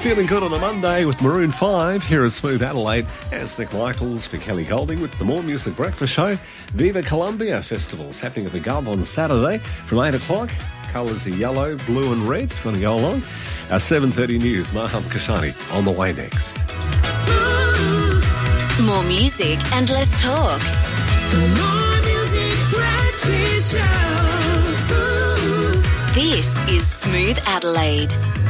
Feeling good on a Monday with Maroon 5 here at Smooth Adelaide. And it's Nick Michaels for Kelly Golding with the More Music Breakfast Show. Viva Colombia Festival's happening at the Gov on Saturday from 8 o'clock. Colours are yellow, blue and red. If you want to go along. Our 7:30 news, Maham Kashani on the way next. More music and less talk. The More Music Breakfast Show. This is Smooth Adelaide.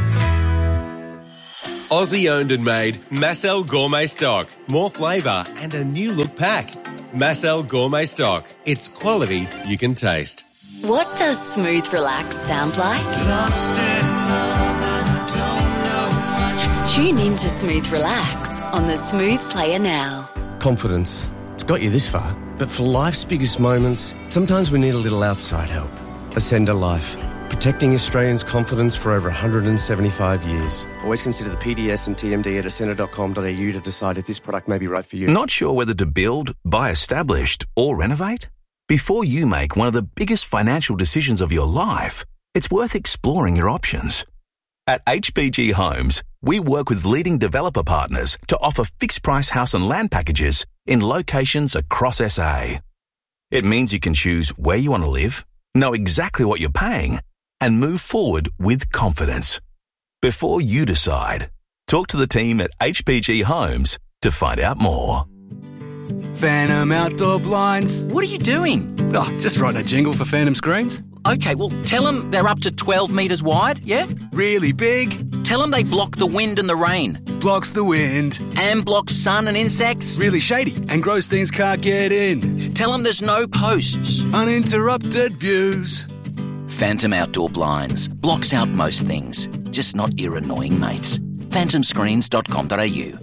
Aussie owned and made Massel Gourmet Stock. More flavour and a new look pack. Massel Gourmet Stock. It's quality you can taste. What does Smooth Relax sound like? Lost in love and don't know much. Tune in to Smooth Relax on the Smooth Player now. Confidence. It's got you this far. But for life's biggest moments, sometimes we need a little outside help. Ascender Life. Protecting Australians' confidence for over 175 years. Always consider the PDS and TMD at ascender.com.au to decide if this product may be right for you. Not sure whether to build, buy established, or renovate? Before you make one of the biggest financial decisions of your life, it's worth exploring your options. At HBG Homes, we work with leading developer partners to offer fixed-price house and land packages in locations across SA. It means you can choose where you want to live, know exactly what you're paying, and move forward with confidence. Before you decide, talk to the team at HBG Homes to find out more. Phantom Outdoor Blinds. What are you doing? Oh, just writing a jingle for Phantom Screens. Okay, well, tell them they're up to 12 metres wide, yeah? Really big. Tell them they block the wind and the rain. Blocks the wind. And blocks sun and insects. Really shady, and gross things can't get in. Tell them there's no posts. Uninterrupted views. Phantom Outdoor Blinds. Blocks out most things, just not your annoying mates. phantomscreens.com.au.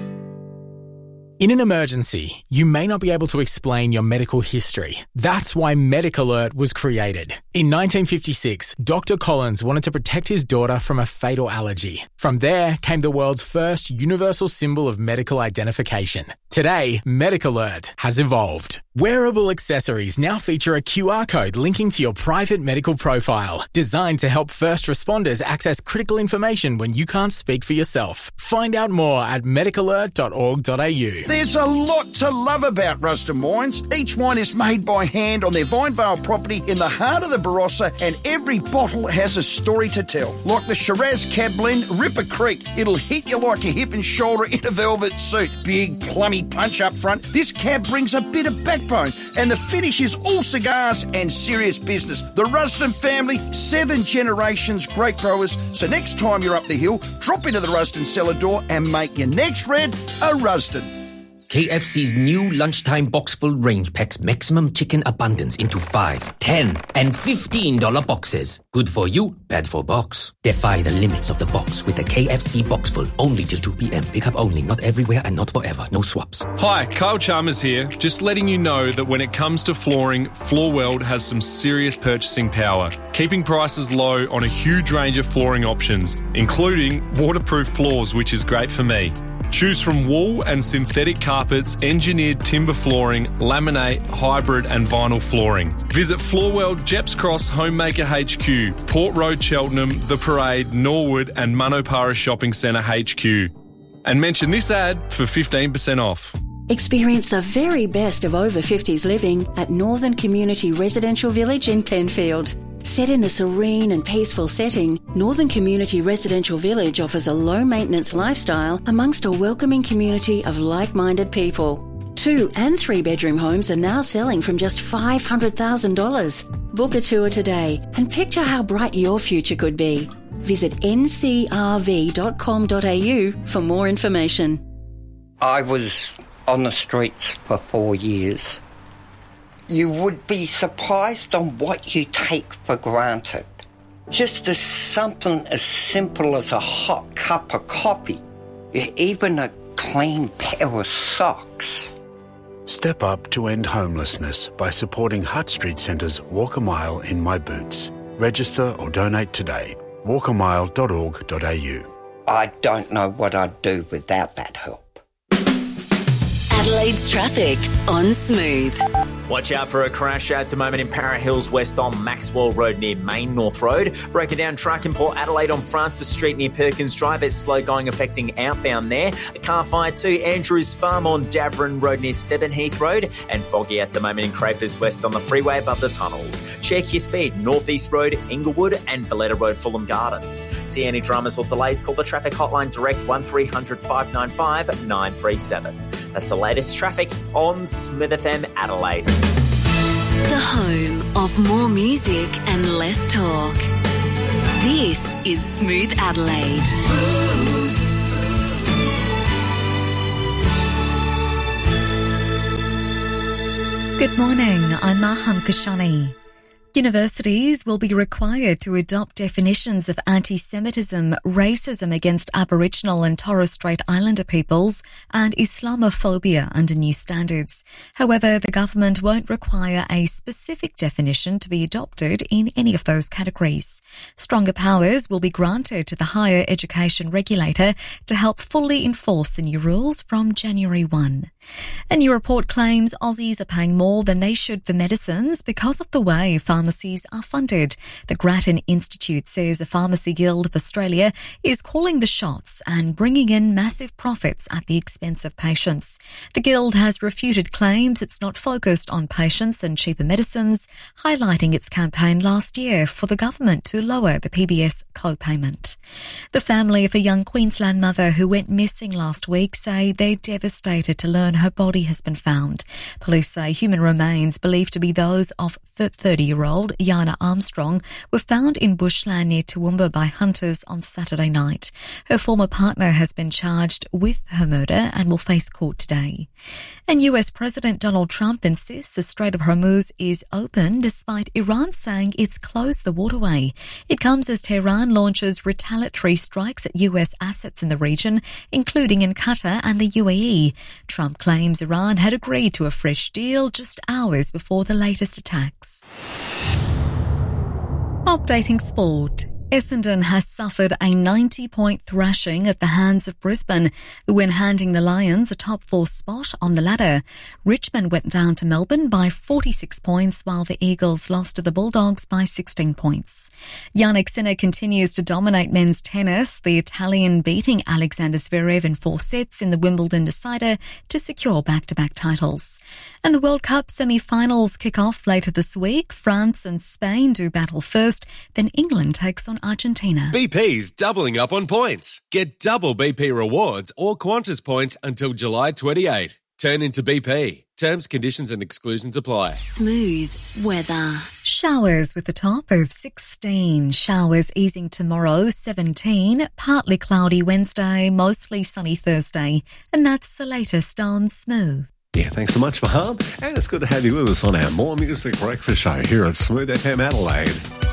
In an emergency, you may not be able to explain your medical history. That's why MedicAlert was created. In 1956, Dr. Collins wanted to protect his daughter from a fatal allergy. From there came the world's first universal symbol of medical identification. Today, MedicAlert has evolved. Wearable accessories now feature a QR code linking to your private medical profile, designed to help first responders access critical information when you can't speak for yourself. Find out more at medicalert.org.au. There's a lot to love about Rusden Wines. Each wine is made by hand on their Vinevale property in the heart of the Barossa, and every bottle has a story to tell. Like the Shiraz Cab Blend, Ripper Creek. It'll hit you like a hip and shoulder in a velvet suit. Big, plummy punch up front. This cab brings a bit of backbone, and the finish is all cigars and serious business. The Rusden family, 7 generations great growers. So next time you're up the hill, drop into the Rusden cellar door and make your next red a Rusden. KFC's new lunchtime box full range packs maximum chicken abundance into 5, 10 and $15 boxes. Good for you, bad for box. Defy the limits of the box with the KFC box full. Only till 2 p.m. Pick up only, not everywhere and not forever. No swaps. Hi, Kyle Chalmers here. Just letting you know that when it comes to flooring, Floorweld has some serious purchasing power, keeping prices low on a huge range of flooring options, including waterproof floors, which is great for me. Choose from wool and synthetic carpets, engineered timber flooring, laminate, hybrid and vinyl flooring. Visit Floorweld, Jeps Cross, Homemaker HQ, Port Road, Cheltenham, The Parade, Norwood and Manopara Shopping Centre HQ. And mention this ad for 15% off. Experience the very best of over 50s living at Northern Community Residential Village in Penfield. Set in a serene and peaceful setting, Northern Community Residential Village offers a low-maintenance lifestyle amongst a welcoming community of like-minded people. 2 and 3 bedroom homes are now selling from just $500,000. Book a tour today and picture how bright your future could be. Visit ncrv.com.au for more information. I was on the streets for 4 years. You would be surprised on what you take for granted. Just as something as simple as a hot cup of coffee, even a clean pair of socks. Step up to end homelessness by supporting Hutt Street Centre's Walk a Mile in My Boots. Register or donate today. walkamile.org.au. I don't know what I'd do without that help. Adelaide's traffic on Smooth. Watch out for a crash at the moment in Para Hills West on Maxwell Road near Main North Road. Breaking down track in Port Adelaide on Francis Street near Perkins Drive. It's slow going affecting outbound there. A car fire too. Andrews Farm on Davern Road near Stebbin Road. And foggy at the moment in Crafers West on the freeway above the tunnels. Check your speed. North East Road, Inglewood and Valletta Road, Fulham Gardens. See any dramas or delays? Call the traffic hotline direct 1300 595 937. That's the latest traffic on Smith FM Adelaide. The home of more music and less talk. This is Smooth Adelaide. Good morning, I'm Maham Kashani. Universities will be required to adopt definitions of anti-Semitism, racism against Aboriginal and Torres Strait Islander peoples, and Islamophobia under new standards. However, the government won't require a specific definition to be adopted in any of those categories. Stronger powers will be granted to the higher education regulator to help fully enforce the new rules from January 1. A new report claims Aussies are paying more than they should for medicines because of the way pharmacies are funded. The Grattan Institute says the Pharmacy Guild of Australia is calling the shots and bringing in massive profits at the expense of patients. The Guild has refuted claims it's not focused on patients and cheaper medicines, highlighting its campaign last year for the government to lower the PBS co-payment. The family of a young Queensland mother who went missing last week say they're devastated to learn her body has been found. Police say human remains believed to be those of 30-year-old Yana Armstrong were found in bushland near Toowoomba by hunters on Saturday night. Her former partner has been charged with her murder and will face court today. And US President Donald Trump insists the Strait of Hormuz is open despite Iran saying it's closed the waterway. It comes as Tehran launches retaliatory strikes at US assets in the region, including in Qatar and the UAE. Trump claims Iran had agreed to a fresh deal just hours before the latest attacks. Updating sport. Essendon has suffered a 90-point thrashing at the hands of Brisbane, the win handing the Lions a top 4 spot on the ladder. Richmond went down to Melbourne by 46 points, while the Eagles lost to the Bulldogs by 16 points. Jannik Sinner continues to dominate men's tennis, the Italian beating Alexander Zverev in 4 sets in the Wimbledon decider to secure back-to-back titles. And the World Cup semi-finals kick off later this week. France and Spain do battle first, then England takes on Argentina. BP's doubling up on points. Get double BP rewards or Qantas points until July 28. Turn into BP. Terms, conditions and exclusions apply. Smooth weather. Showers with a top of 16. Showers easing tomorrow, 17. Partly cloudy Wednesday, mostly sunny Thursday. And that's the latest on Smooth. Yeah, thanks so much, Maham. And it's good to have you with us on our More Music Breakfast show here at Smooth FM Adelaide.